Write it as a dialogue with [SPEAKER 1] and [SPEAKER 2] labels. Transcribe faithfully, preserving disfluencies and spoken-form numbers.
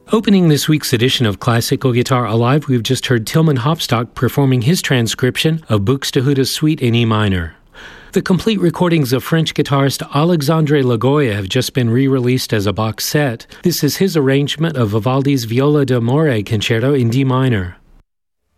[SPEAKER 1] Opening this week's edition of Classical Guitar Alive, we've just heard Tilman Hopstock performing his transcription of Buxtehude's Suite in E minor. The complete recordings of French guitarist Alexandre Lagoya have just been re-released as a box set. This is his arrangement of Vivaldi's Viola d'Amore Concerto in D minor.